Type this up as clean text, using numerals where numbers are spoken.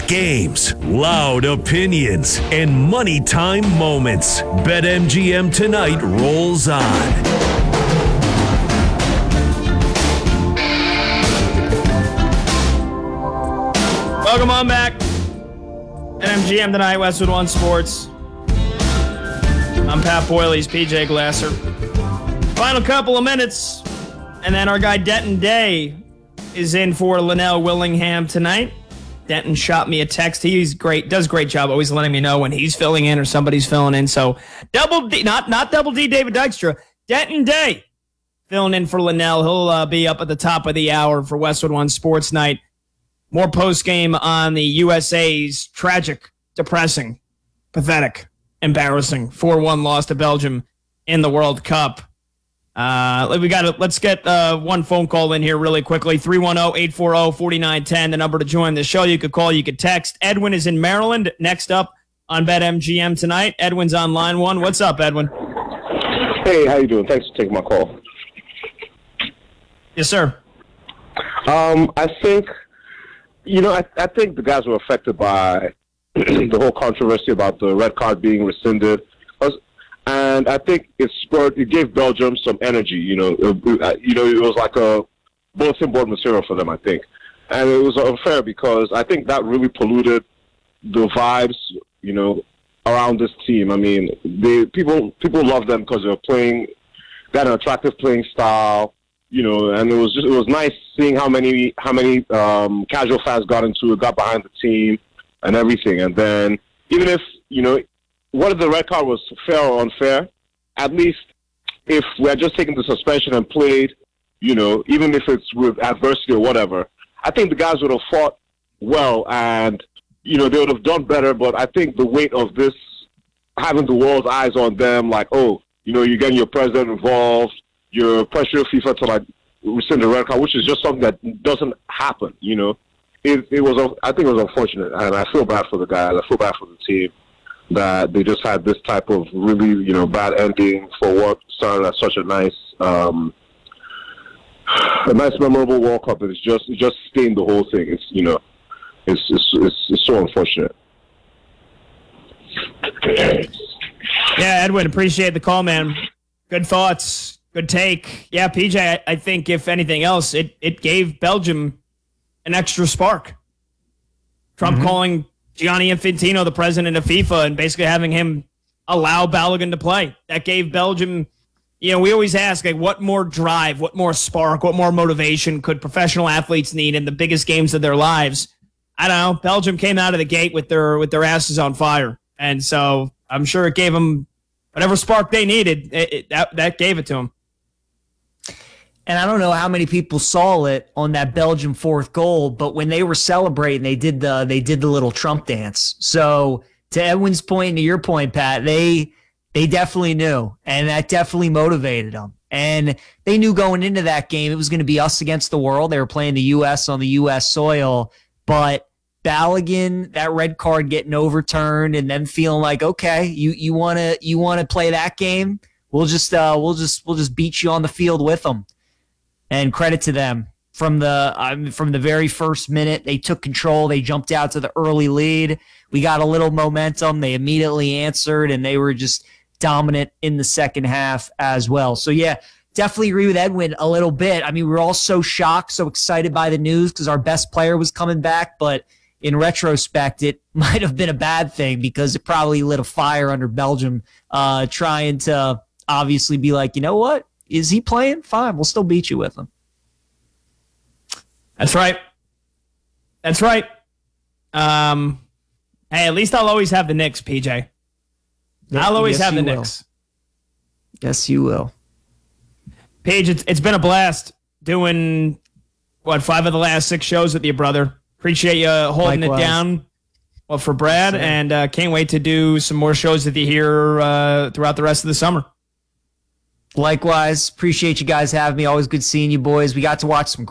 Hot games, loud opinions, and money time moments. BetMGM tonight rolls on. Welcome on back. MGM tonight, Westwood One Sports. I'm Pat Boyle, he's PJ Glasser. Final couple of minutes, and then our guy Denton Day is in for Linnell Willingham tonight. Denton shot me a text. He's great, does a great job always letting me know when he's filling in or somebody's filling in. So Double D, not Double D David Dykstra, Denton Day filling in for Linnell. He'll be up at the top of the hour for Westwood One Sports Night. More post-game on the USA's tragic, depressing, pathetic, embarrassing 4-1 loss to Belgium in the World Cup. Let's get one phone call in here really quickly. 310-840-4910, the number to join the show. You could call, you could text. Edwin is in Maryland. Next up on BetMGM tonight. Edwin's on line one. What's up, Edwin? Hey, how you doing? Thanks for taking my call. Yes, sir. I think... I think the guys were affected by the whole controversy about the red card being rescinded, and I think it gave Belgium some energy. It was like a bulletin board material for them, I think, and it was unfair because I think that really polluted the vibes, around this team. I mean, people love them because they're playing, got an attractive playing style. And it was nice seeing how many casual fans got behind the team and everything. And then even if, whether the red card was fair or unfair, at least if we had just taken the suspension and played, even if it's with adversity or whatever, I think the guys would have fought well and, they would have done better. But I think the weight of this, having the world's eyes on them, like, you're getting your president involved, you're pressuring FIFA to rescind the red card, which is just something that doesn't happen. I think it was unfortunate, and I feel bad for the guys. I feel bad for the team that they just had this type of really bad ending for what started as such a nice memorable World Cup. It just stained the whole thing. It's so unfortunate. Yeah, Edwin, appreciate the call, man. Good thoughts. Good take. Yeah, PJ, I think if anything else, it gave Belgium an extra spark. Trump calling Gianni Infantino the president of FIFA and basically having him allow Balogun to play. That gave Belgium, we always ask, what more drive, what more spark, what more motivation could professional athletes need in the biggest games of their lives? I don't know. Belgium came out of the gate with their asses on fire. And so I'm sure it gave them whatever spark they needed. That gave it to them. And I don't know how many people saw it on that Belgium fourth goal, but when they were celebrating, they did the little Trump dance. So to Edwin's point and to your point, Pat, they definitely knew, and that definitely motivated them. And they knew going into that game it was going to be us against the world. They were playing the U.S. on the U.S. soil, but Balogun, that red card getting overturned, and then feeling like, okay, you want to play that game? We'll just beat you on the field with them. And credit to them. From the very first minute, they took control. They jumped out to the early lead. We got a little momentum. They immediately answered, and they were just dominant in the second half as well. So, yeah, definitely agree with Edwin a little bit. I mean, we were all so shocked, so excited by the news because our best player was coming back. But in retrospect, it might have been a bad thing because it probably lit a fire under Belgium trying to obviously be like, you know what? Is he playing? Fine, we'll still beat you with him. That's right. Hey, at least I'll always have the Knicks, PJ. I'll always have the Knicks. Yes, you will. Paige, it's been a blast doing, 5 of the last 6 shows with you, brother. Appreciate you holding Likewise. it down for Brad, and can't wait to do some more shows with you here throughout the rest of the summer. Likewise, appreciate you guys having me. Always good seeing you boys. We got to watch some